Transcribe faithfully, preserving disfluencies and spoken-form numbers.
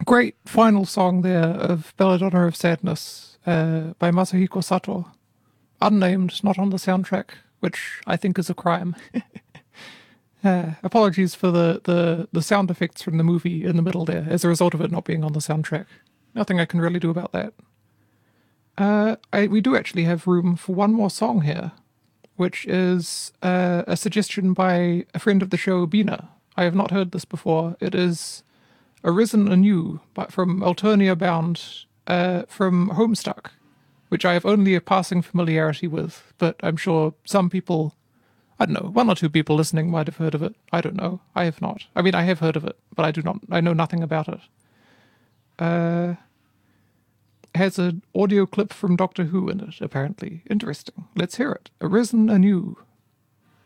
Great final song there of Belladonna of Sadness uh, by Masahiko Sato. Unnamed, not on the soundtrack, which I think is a crime. uh, apologies for the, the, the sound effects from the movie in the middle there as a result of it not being on the soundtrack. Nothing I can really do about that. Uh, I, we do actually have room for one more song here, which is uh, a suggestion by a friend of the show, Bina. I have not heard this before. It is Arisen Anew but from Alternia Bound uh, from Homestuck, which I have only a passing familiarity with, but I'm sure some people, I don't know, one or two people listening might have heard of it. I don't know. I have not. I mean, I have heard of it, but I do not, I know nothing about it. Uh, has an audio clip from Doctor Who in it, apparently. Interesting. Let's hear it. Arisen Anew.